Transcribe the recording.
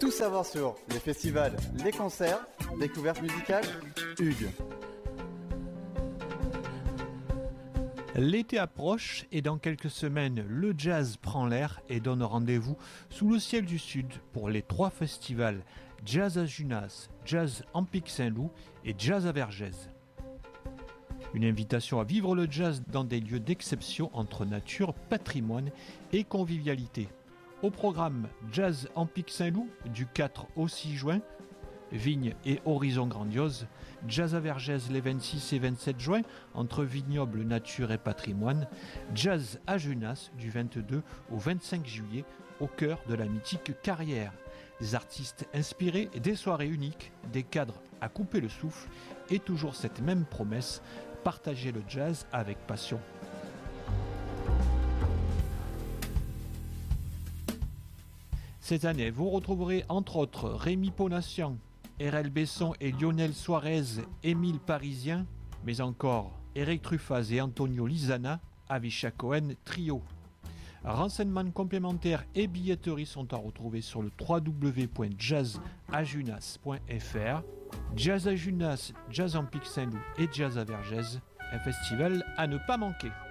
Tout savoir sur les festivals, les concerts, découvertes musicales, Hugues. L'été approche et dans quelques semaines, le jazz prend l'air et donne rendez-vous sous le ciel du Sud pour les 3 festivals Jazz à Junas, Jazz en Pic Saint-Loup et Jazz à Vergès. Une invitation à vivre le jazz dans des lieux d'exception entre nature, patrimoine et convivialité. Au programme Jazz en Pic Saint-Loup du 4 au 6 juin, vignes et horizons grandioses, Jazz à Vergès les 26 et 27 juin entre vignobles, nature et patrimoine, Jazz à Junas du 22 au 25 juillet au cœur de la mythique carrière. Des artistes inspirés, des soirées uniques, des cadres à couper le souffle et toujours cette même promesse, partager le jazz avec passion. Cette année, vous retrouverez entre autres Rémi Ponassian, RL Besson et Lionel Suarez, Émile Parisien, mais encore Eric Truffaz et Antonio Lizana, Avisha Cohen Trio. Renseignements complémentaires et billetteries sont à retrouver sur le www.jazzajunas.fr. Jazz à Junas, Jazz en Pic Saint-Loup et Jazz à Vergès, un festival à ne pas manquer.